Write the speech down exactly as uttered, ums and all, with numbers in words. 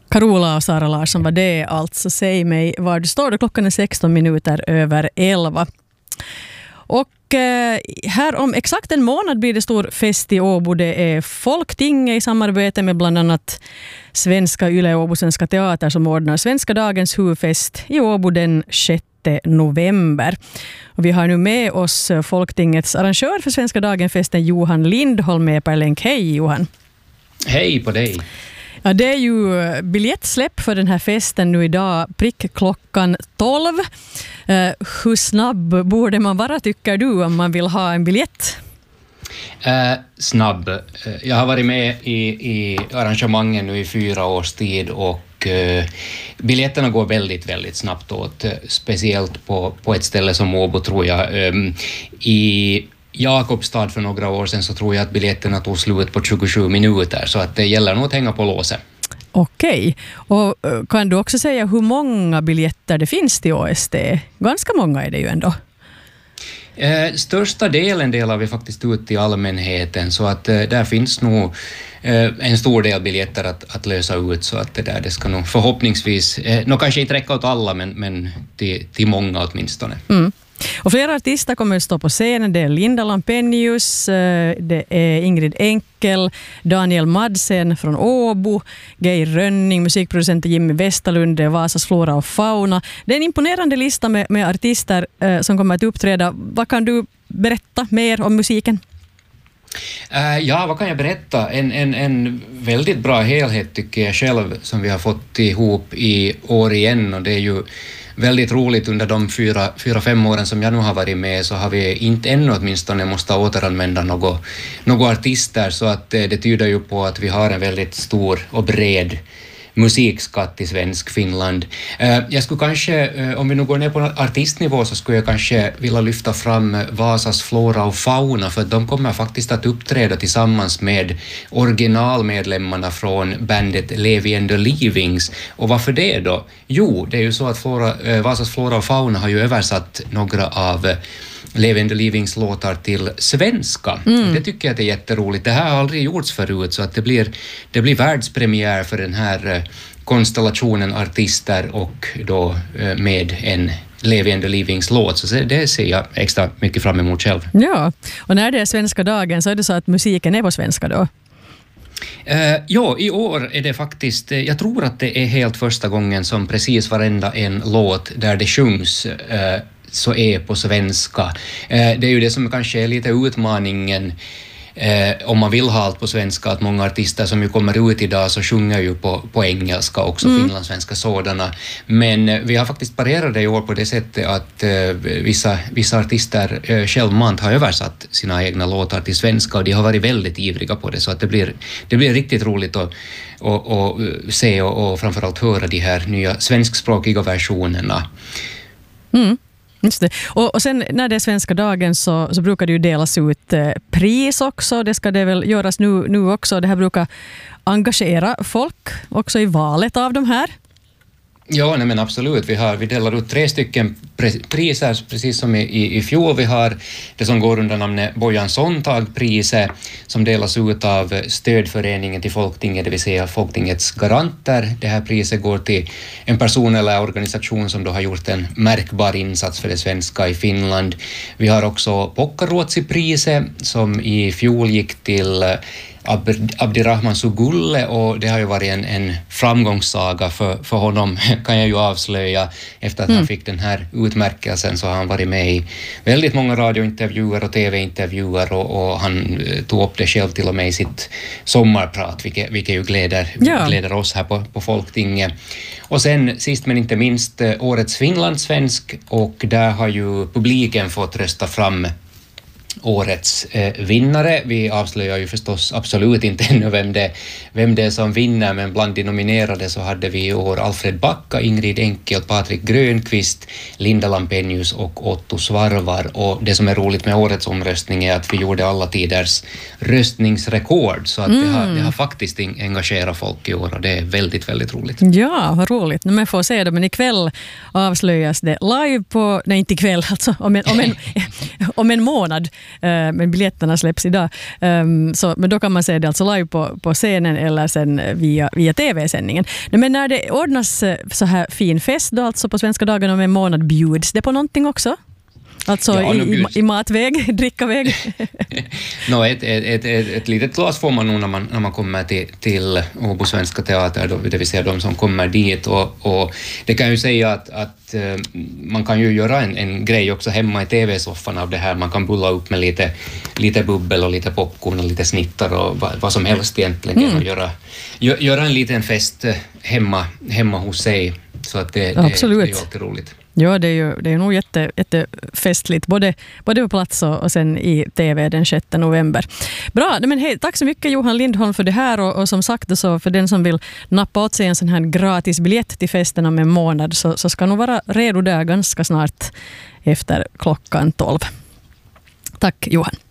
Carola och Sara Larsson var det alltså. Säg mig var du står. Klockan är sexton minuter över elva. Och eh, här om exakt en månad blir det stor fest i Åbo. Det är Folktinget i samarbete med bland annat Svenska Yle och Åbo Svenska Teater som ordnar Svenska dagens huvudfest i Åbo den sjätte november. Och vi har nu med oss Folktingets arrangör för Svenska dagen-festen Johan Lindholm med per länk. Hej Johan! Hej på dig! Ja, det är ju biljettsläpp för den här festen nu idag, prick klockan tolv. Uh, hur snabb borde man vara, tycker du, om man vill ha en biljett? Uh, snabb. Uh, jag har varit med i, i arrangemangen nu i fyra års tid och uh, biljetterna går väldigt, väldigt snabbt åt. Uh, speciellt på, på ett ställe som Åbo tror jag. Um, I Jakobstad för några år sedan så tror jag att biljetterna tog slut på tjugosju minuter, så att det gäller nog att hänga på låset. Okej, och kan du också säga hur många biljetter det finns till Å S T? Ganska många är det ju ändå. Eh, största delen delar vi faktiskt ut till allmänheten, så att eh, där finns nog eh, en stor del biljetter att, att lösa ut, så att det där det ska nog förhoppningsvis, eh, nog kanske inte räcka åt alla, men, men till, till många åtminstone. Mm. Och flera artister kommer att stå på scenen. Det är Linda Lampenius, det är Ingrid Enkel, Daniel Madsen från Åbo, Geir Rönning, musikproducent Jimmy Westerlund, det är Vasas Flora och Fauna. Det är en imponerande lista med, med artister eh, som kommer att uppträda. Vad kan du berätta mer om musiken? Uh, ja, vad kan jag berätta? En, en, en väldigt bra helhet tycker jag själv som vi har fått ihop i år igen, och det är ju väldigt roligt. Under de fyra, fyra, fem åren som jag nu har varit med så har vi inte ännu åtminstone måste återanvända några, några artister, så att det tyder ju på att vi har en väldigt stor och bred musikskatt i svensk Finland. Jag skulle kanske, om vi nu går ner på artistnivå, så skulle jag kanske vilja lyfta fram Vasas Flora och Fauna, för att de kommer faktiskt att uppträda tillsammans med originalmedlemmarna från bandet Levi and the Leavings. Och varför det då? Jo, det är ju så att Flora, Vasas Flora och Fauna har ju översatt några av Levi and the Leavings låtar till svenska. Mm. Det tycker jag att är jätteroligt. Det här har aldrig gjorts förut, så att det blir, det blir världspremiär för den här konstellationen artister och då med en Levi and the Leavings låt, så det ser jag extra mycket fram emot själv. Ja, och när det är Svenska dagen så är det så att musiken är på svenska då? Uh, ja, i år är det faktiskt, jag tror att det är helt första gången som precis varenda en låt där det sjungs uh, så är på svenska. Uh, det är ju det som kanske är lite utmaningen Eh, om man vill ha allt på svenska, att många artister som ju kommer ut idag så sjunger ju på, på engelska också, mm. finlandssvenska sådana. Men eh, vi har faktiskt parerat det i år på det sättet att eh, vissa, vissa artister eh, självmant har översatt sina egna låtar till svenska, och de har varit väldigt ivriga på det, så att det blir, det blir riktigt roligt att och, och, se och, och framförallt höra de här nya svenskspråkiga versionerna. Mm. Just det. Och, och sen när det är Svenska dagen så, så brukar det ju delas ut eh, pris också. Det ska det väl göras nu, nu också. Det här brukar engagera folk också i valet av de här. Ja, nej men absolut. Vi, har, vi delar ut tre stycken priser, precis som i, i, i fjol. Vi har det som går under namnet Bojan Sontag-priset, som delas ut av stödföreningen till Folktinget, det vill säga Folktingets garanter. Det här priset går till en person eller organisation som då har gjort en märkbar insats för det svenska i Finland. Vi har också Pokkaruotsi-priset som i fjol gick till Abdirahman Sugulle, och det har ju varit en, en framgångssaga för, för honom, kan jag ju avslöja. Efter att mm. han fick den här utmärkelsen så har han varit med i väldigt många radiointervjuer och tv-intervjuer, och, och han tog upp det själv till och med i sitt sommarprat, vilket, vilket ju gläder, ja. gläder oss här på, på Folktinget. Och sen sist men inte minst årets finlandssvensk, och där har ju publiken fått rösta fram årets eh, vinnare. Vi avslöjar ju förstås absolut inte ännu vem det, vem det är som vinner, men bland de nominerade så hade vi i år Alfred Backa, Ingrid Enkel, Patrik Grönqvist, Linda Lampenius och Otto Svarvar. Och det som är roligt med årets omröstning är att vi gjorde alla tiders röstningsrekord, så att mm. det, har, det har faktiskt engagerat folk i år, och det är väldigt, väldigt roligt. Ja, vad roligt. Men får se det, men ikväll avslöjas det live på, nej inte ikväll, alltså om en, om en, om en månad men biljetterna släpps idag. Så, men då kan man se det alltså live på, på scenen eller sen via, via tv-sändningen. Men när det ordnas så här fin fest då, alltså på Svenska dagarna om en månad, bjuds det på någonting också? Alltså ja, i, i, i matväg, drickaväg? no, ett, ett, ett, ett litet glas får man nog när man, när man kommer till, till Åbo Svenska Teater, då, det vill säga de som kommer dit. Och, och det kan ju säga att, att man kan ju göra en, en grej också hemma i tv-soffan av det här. Man kan bulla upp med lite, lite bubbel och lite popcorn och lite snittar och vad, vad som helst egentligen. Mm. Och göra, göra en liten fest hemma, hemma hos sig. Så att det, det, det är ju alltid roligt. Ja, det är ju det är nog jätte, jättefestligt, både, både på plats och, och sen i tv den sjätte november. Bra, men hej, tack så mycket Johan Lindholm för det här och, och som sagt så för den som vill nappa åt sig en sån här gratis biljett till festen om en månad så, så ska nog vara redo där ganska snart efter klockan tolv. Tack Johan.